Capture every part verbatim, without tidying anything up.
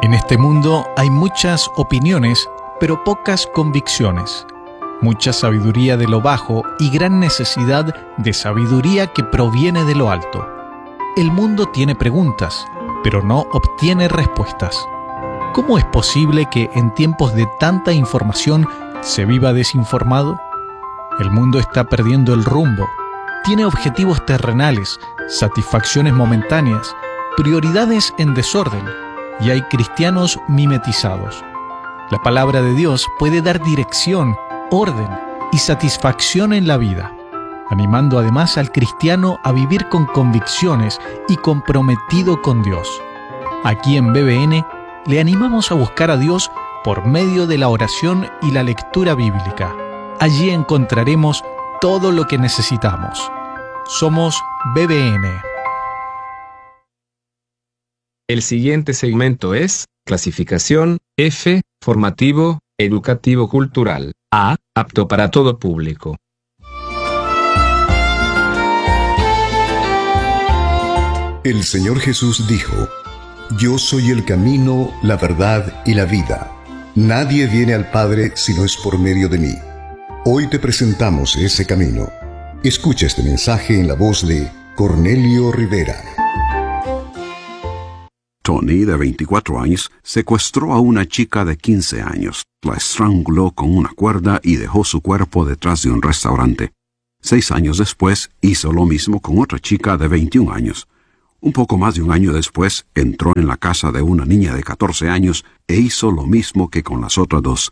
En este mundo hay muchas opiniones, pero pocas convicciones. Mucha sabiduría de lo bajo y gran necesidad de sabiduría que proviene de lo alto. El mundo tiene preguntas, pero no obtiene respuestas. ¿Cómo es posible que en tiempos de tanta información se viva desinformado? El mundo está perdiendo el rumbo. Tiene objetivos terrenales, satisfacciones momentáneas, prioridades en desorden, y hay cristianos mimetizados. La palabra de Dios puede dar dirección, orden y satisfacción en la vida, animando además al cristiano a vivir con convicciones y comprometido con Dios. Aquí en B B N le animamos a buscar a Dios por medio de la oración y la lectura bíblica. Allí encontraremos todo lo que necesitamos. Somos B B N. El siguiente segmento es clasificación F, formativo, educativo cultural. A, apto para todo público. El Señor Jesús dijo: Yo soy el camino, la verdad y la vida. Nadie viene al Padre si no es por medio de mí. Hoy te presentamos ese camino. Escucha este mensaje en la voz de Cornelio Rivera. Tony, de veinticuatro años, secuestró a una chica de quince años, la estranguló con una cuerda y dejó su cuerpo detrás de un restaurante. Seis años después, hizo lo mismo con otra chica de veintiún años. Un poco más de un año después, entró en la casa de una niña de catorce años e hizo lo mismo que con las otras dos.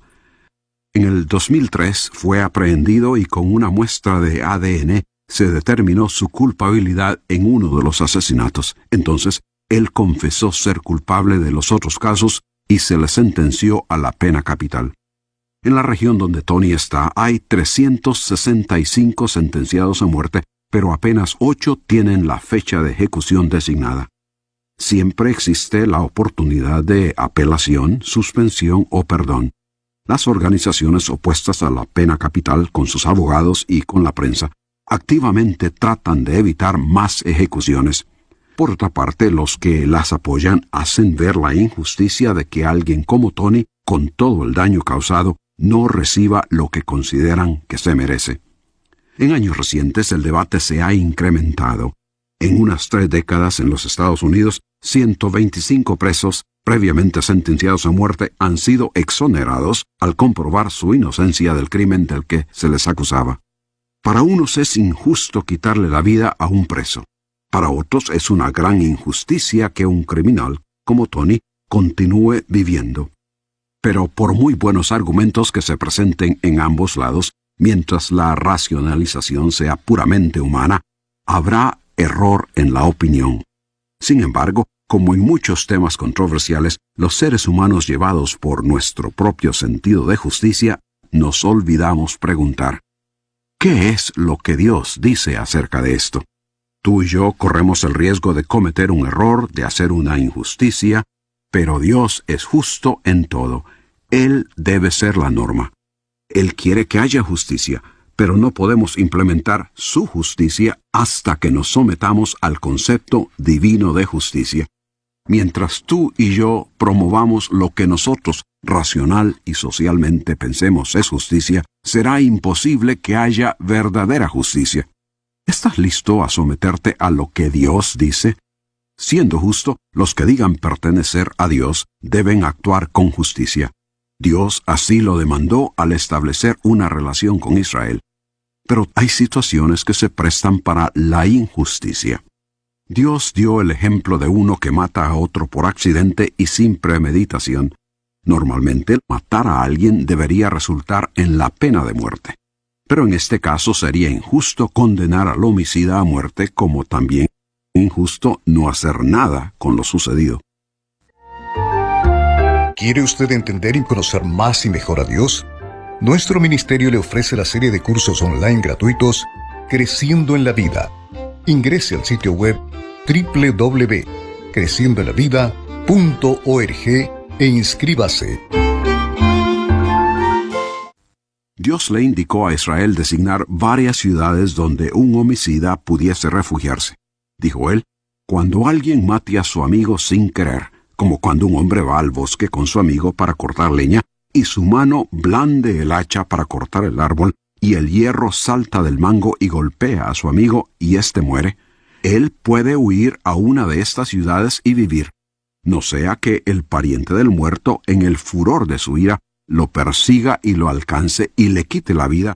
En el dos mil tres fue aprehendido y con una muestra de A D N se determinó su culpabilidad en uno de los asesinatos. Entonces, él confesó ser culpable de los otros casos y se le sentenció a la pena capital. En la región donde Tony está hay trescientos sesenta y cinco sentenciados a muerte, pero apenas ocho tienen la fecha de ejecución designada. Siempre existe la oportunidad de apelación, suspensión o perdón. Las organizaciones opuestas a la pena capital, con sus abogados y con la prensa, activamente tratan de evitar más ejecuciones. Por otra parte, los que las apoyan hacen ver la injusticia de que alguien como Tony, con todo el daño causado, no reciba lo que consideran que se merece. En años recientes el debate se ha incrementado. En unas tres décadas en los Estados Unidos, ciento veinticinco presos previamente sentenciados a muerte han sido exonerados al comprobar su inocencia del crimen del que se les acusaba. Para unos es injusto quitarle la vida a un preso. Para otros es una gran injusticia que un criminal, como Tony, continúe viviendo. Pero por muy buenos argumentos que se presenten en ambos lados, mientras la racionalización sea puramente humana, habrá error en la opinión. Sin embargo, como en muchos temas controversiales, los seres humanos llevados por nuestro propio sentido de justicia, nos olvidamos preguntar: ¿qué es lo que Dios dice acerca de esto? Tú y yo corremos el riesgo de cometer un error, de hacer una injusticia, pero Dios es justo en todo. Él debe ser la norma. Él quiere que haya justicia, pero no podemos implementar su justicia hasta que nos sometamos al concepto divino de justicia. Mientras tú y yo promovamos lo que nosotros, racional y socialmente, pensemos es justicia, será imposible que haya verdadera justicia. ¿Estás listo a someterte a lo que Dios dice? Siendo justo, los que digan pertenecer a Dios deben actuar con justicia. Dios así lo demandó al establecer una relación con Israel. Pero hay situaciones que se prestan para la injusticia. Dios dio el ejemplo de uno que mata a otro por accidente y sin premeditación. Normalmente, matar a alguien debería resultar en la pena de muerte. Pero en este caso sería injusto condenar al homicida a muerte, como también injusto no hacer nada con lo sucedido. ¿Quiere usted entender y conocer más y mejor a Dios? Nuestro ministerio le ofrece la serie de cursos online gratuitos Creciendo en la Vida. Ingrese al sitio web doble u doble u doble u punto creciendo en la vida punto org e inscríbase. Dios le indicó a Israel designar varias ciudades donde un homicida pudiese refugiarse. Dijo él: cuando alguien mate a su amigo sin querer, como cuando un hombre va al bosque con su amigo para cortar leña, y su mano blande el hacha para cortar el árbol, y el hierro salta del mango y golpea a su amigo, y éste muere. Él puede huir a una de estas ciudades y vivir, no sea que el pariente del muerto, en el furor de su ira, lo persiga y lo alcance y le quite la vida.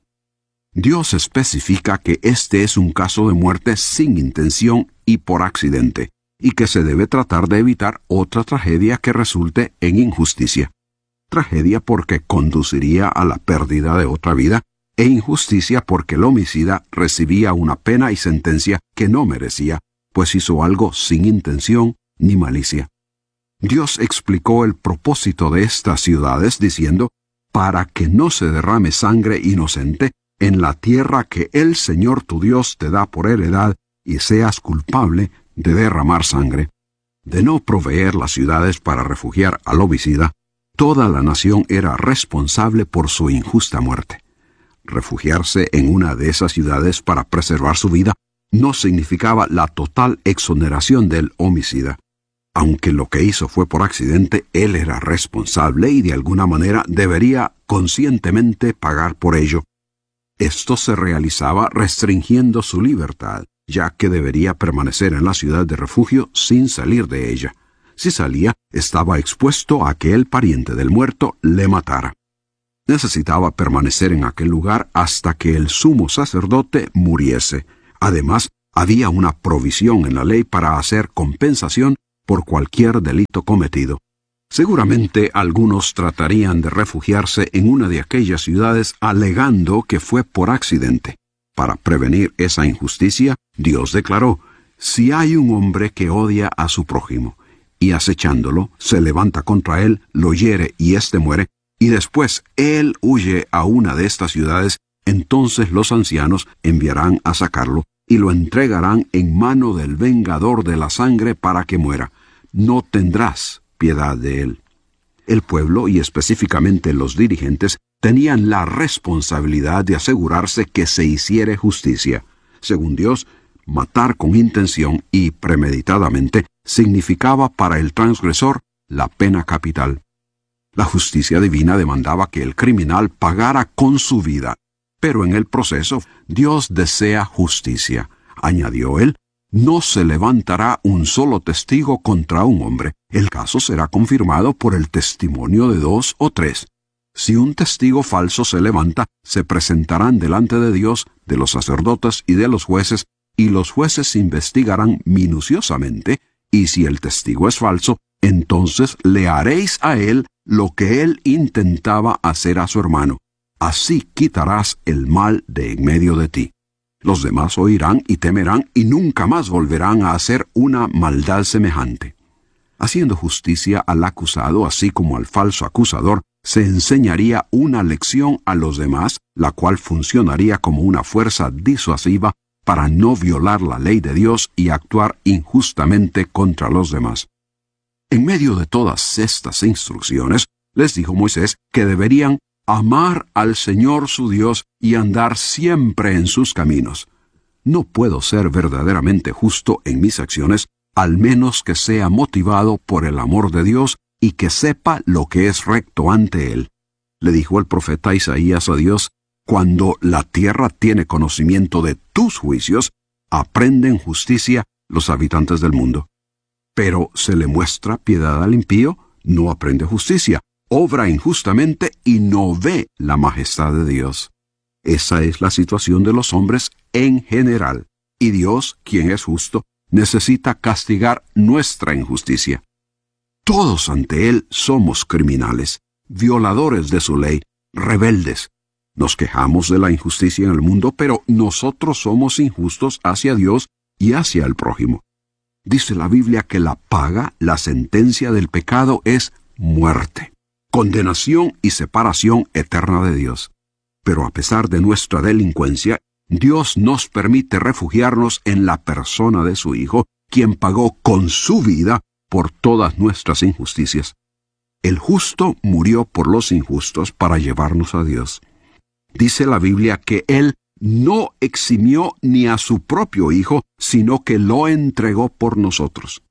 Dios especifica que este es un caso de muerte sin intención y por accidente, y que se debe tratar de evitar otra tragedia que resulte en injusticia. Tragedia porque conduciría a la pérdida de otra vida, e injusticia porque el homicida recibía una pena y sentencia que no merecía, pues hizo algo sin intención ni malicia. Dios explicó el propósito de estas ciudades diciendo, para que no se derrame sangre inocente en la tierra que el Señor tu Dios te da por heredad, y seas culpable de derramar sangre. De no proveer las ciudades para refugiar al homicida, toda la nación era responsable por su injusta muerte. Refugiarse en una de esas ciudades para preservar su vida no significaba la total exoneración del homicida. Aunque lo que hizo fue por accidente, él era responsable y de alguna manera debería conscientemente pagar por ello. Esto se realizaba restringiendo su libertad, ya que debería permanecer en la ciudad de refugio sin salir de ella. Si salía, estaba expuesto a que el pariente del muerto le matara. Necesitaba permanecer en aquel lugar hasta que el sumo sacerdote muriese. Además, había una provisión en la ley para hacer compensación por cualquier delito cometido. Seguramente algunos tratarían de refugiarse en una de aquellas ciudades alegando que fue por accidente. Para prevenir esa injusticia, Dios declaró, si hay un hombre que odia a su prójimo, y acechándolo, se levanta contra él, lo hiere y éste muere, y después él huye a una de estas ciudades, entonces los ancianos enviarán a sacarlo, y lo entregarán en mano del vengador de la sangre para que muera. No tendrás piedad de él. El pueblo, y específicamente los dirigentes, tenían la responsabilidad de asegurarse que se hiciere justicia. Según Dios, matar con intención y premeditadamente significaba para el transgresor la pena capital. La justicia divina demandaba que el criminal pagara con su vida, pero en el proceso Dios desea justicia. Añadió él, no se levantará un solo testigo contra un hombre. El caso será confirmado por el testimonio de dos o tres. Si un testigo falso se levanta, se presentarán delante de Dios, de los sacerdotes y de los jueces, y los jueces investigarán minuciosamente, y si el testigo es falso, entonces le haréis a él lo que él intentaba hacer a su hermano. Así quitarás el mal de en medio de ti. Los demás oirán y temerán y nunca más volverán a hacer una maldad semejante. Haciendo justicia al acusado así como al falso acusador, se enseñaría una lección a los demás, la cual funcionaría como una fuerza disuasiva para no violar la ley de Dios y actuar injustamente contra los demás. En medio de todas estas instrucciones, les dijo Moisés que deberían amar al Señor su Dios y andar siempre en sus caminos. No puedo ser verdaderamente justo en mis acciones, al menos que sea motivado por el amor de Dios y que sepa lo que es recto ante Él. Le dijo el profeta Isaías a Dios, cuando la tierra tiene conocimiento de tus juicios, aprenden justicia los habitantes del mundo. Pero se le muestra piedad al impío, no aprende justicia, obra injustamente y no ve la majestad de Dios. Esa es la situación de los hombres en general, y Dios, quien es justo, necesita castigar nuestra injusticia. Todos ante Él somos criminales, violadores de su ley, rebeldes. Nos quejamos de la injusticia en el mundo, pero nosotros somos injustos hacia Dios y hacia el prójimo. Dice la Biblia que la paga, la sentencia del pecado es muerte, condenación y separación eterna de Dios. Pero a pesar de nuestra delincuencia, Dios nos permite refugiarnos en la persona de su Hijo, quien pagó con su vida por todas nuestras injusticias. El justo murió por los injustos para llevarnos a Dios. Dice la Biblia que Él no eximió ni a su propio Hijo, sino que lo entregó por nosotros.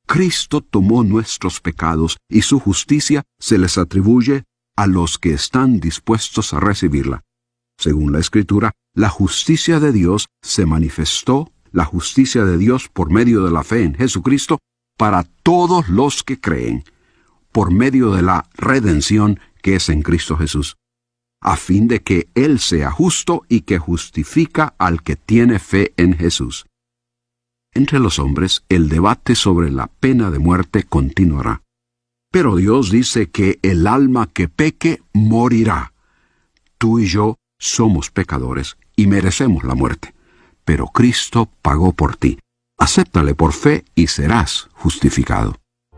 Cristo tomó nuestros pecados y su justicia se les atribuye a los que están dispuestos a recibirla. Según la Escritura, la justicia de Dios se manifestó, la justicia de Dios por medio de la fe en Jesucristo, para todos los que creen, por medio de la redención que es en Cristo Jesús, a fin de que Él sea justo y que justifica al que tiene fe en Jesús. Entre los hombres, el debate sobre la pena de muerte continuará. Pero Dios dice que el alma que peque morirá. Tú y yo somos pecadores y merecemos la muerte, pero Cristo pagó por ti. Acéptale por fe y serás justificado.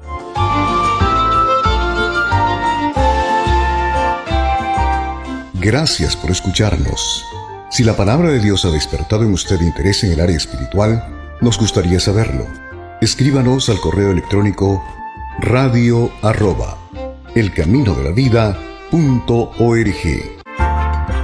Gracias por escucharnos. Si la palabra de Dios ha despertado en usted interés en el área espiritual, nos gustaría saberlo. Escríbanos al correo electrónico radio arroba elcaminodelavida punto org.